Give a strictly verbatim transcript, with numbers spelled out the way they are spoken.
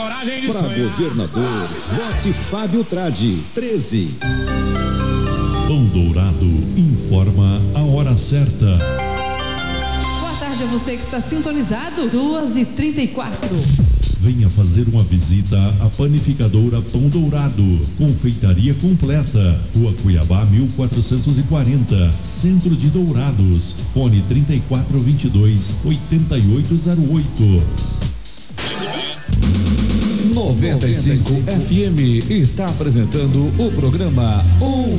coragem de Para governador, vote Fábio Tradi, treze. Pão Dourado informa a hora certa. Boa tarde a você que está sintonizado, duas e trinta e quatro. Venha fazer uma visita à panificadora Pão Dourado, confeitaria completa, Rua Cuiabá mil quatrocentos e quarenta, Centro de Dourados, fone trinta e quatro, vinte e dois, oitenta e oito zero oito. noventa e cinco F M está apresentando o programa Um